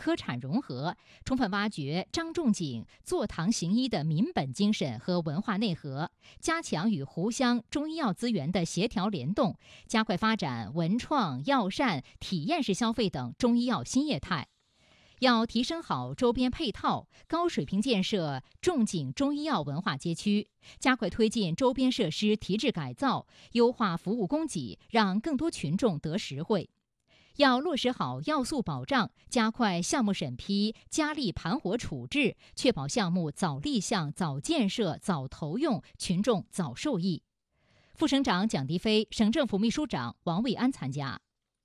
科产融合，充分挖掘张仲景坐堂行医的民本精神和文化内核，加强与湖湘中医药资源的协调联动，加快发展文创、药膳、体验式消费等中医药新业态。要提升好周边配套，高水平建设仲景中医药文化街区，加快推进周边设施提质改造，优化服务供给，让更多群众得实惠。要落实好要素保障，加快项目审批，加力盘活处置，确保项目早立项、早建设、早投用，群众早受益。副省长蒋迪飞、省政府秘书长王卫安参加。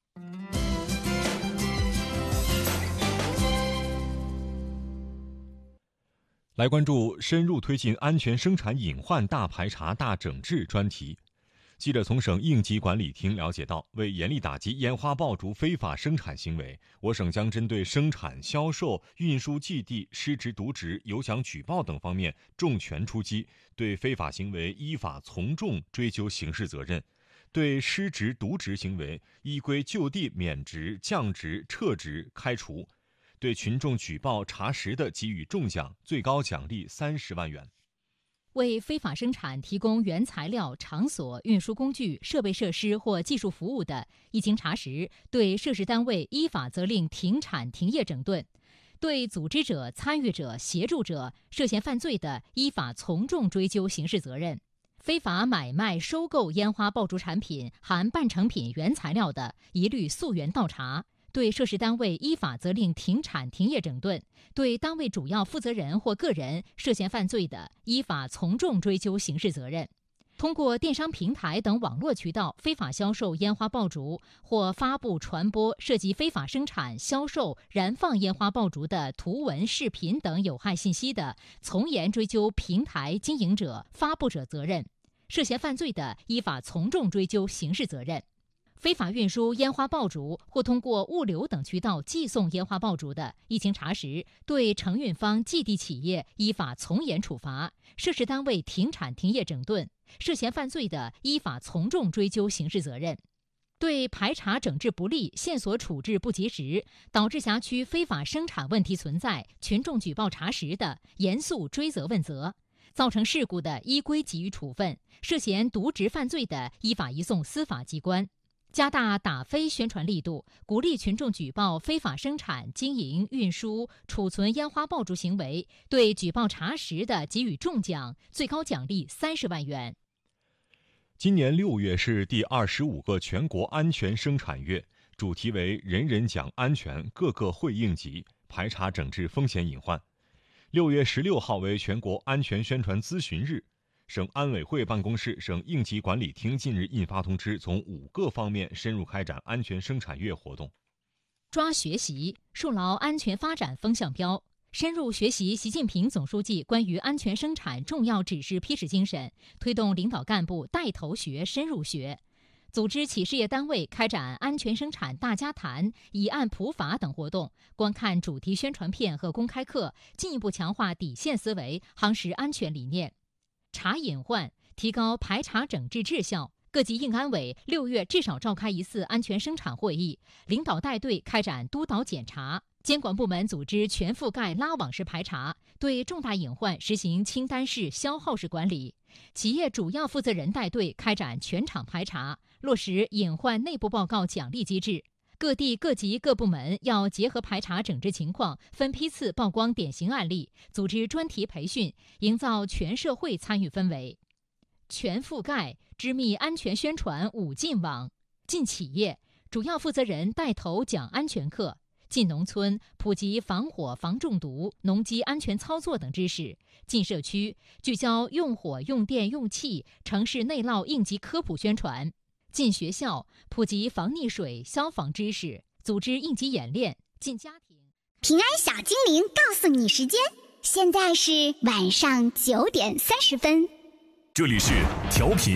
来关注深入推进安全生产隐患大排查大整治专题。记者从省应急管理厅了解到，为严厉打击烟花爆竹非法生产行为，我省将针对生产、销售、运输寄递、失职渎职、有奖举报等方面重拳出击，对非法行为依法从重追究刑事责任，对失职渎职行为依规就地免职、降职、撤职、开除，对群众举报查实的给予重奖，最高奖励30万元。 为非法生产提供原材料、场所、运输工具、设备设施或技术服务的，一经查实，对涉事单位依法责令停产停业整顿；对组织者、参与者、协助者涉嫌犯罪的，依法从重追究刑事责任。非法买卖、收购烟花爆竹产品含半成品原材料的，一律溯源倒查。对涉事单位依法责令停产停业整顿，对单位主要负责人或个人涉嫌犯罪的，依法从重追究刑事责任。通过电商平台等网络渠道非法销售烟花爆竹或发布传播涉及非法生产、销售、燃放烟花爆竹的图文、视频等有害信息的，从严追究平台经营者、发布者责任。涉嫌犯罪的，依法从重追究刑事责任。非法运输烟花爆竹或通过物流等渠道寄送烟花爆竹的，一经查实，对承运方、寄递企业依法从严处罚，涉事单位停产停业整顿，涉嫌犯罪的，依法从重追究刑事责任。对排查整治不力、线索处置不及时，导致辖区非法生产问题存在，群众举报查实的，严肃追责问责；造成事故的，依规给予处分；涉嫌渎职犯罪的，依法移送司法机关。加大打非宣传力度，鼓励群众举报非法生产、经营、运输、储存烟花爆竹行为，对举报查实的给予重奖，最高奖励30万元。 今年6月是第25个全国安全生产月，主题为人人讲安全，个个会应急，排查整治风险隐患。6月16号为全国安全宣传咨询日。省安委会办公室、省应急管理厅近日印发通知，从5个方面深入开展安全生产月活动。 抓学习，树牢安全发展风向标，深入学习习近平总书记关于安全生产重要指示批示精神，推动领导干部带头学、深入学。组织企事业单位开展安全生产大家谈、以案普法等活动，观看主题宣传片和公开课，进一步强化底线思维，夯实安全理念。查隐患，提高排查整治质效。各级应安委6月至少召开1次安全生产会议，领导带队开展督导检查，监管部门组织全覆盖拉网式排查，对重大隐患实行清单式、消耗式管理。企业主要负责人带队开展全场排查，落实隐患内部报告奖励机制。各地各级各部门要结合排查整治情况，分批次曝光典型案例，组织专题培训，营造全社会参与氛围。全覆盖织密安全宣传5进网，进企业主要负责人带头讲安全课，进农村普及防火防中毒、农机安全操作等知识，进社区聚焦用火用电用气城市内涝应急科普宣传，进学校普及防溺水消防知识，组织应急演练，进家庭。 平安小精灵告诉你时间，现在是晚上9点30分。 这里是调频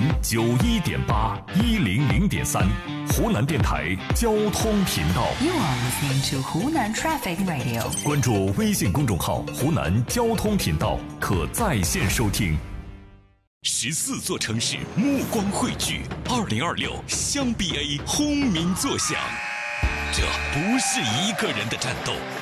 91.8、100.3，湖南电台交通频道。 You are listening to 湖南 Traffic Radio。 关注微信公众号“湖南交通频道”，可在线收听。14座城市目光汇聚，2026湘 BA轰鸣作响。这不是一个人的战斗，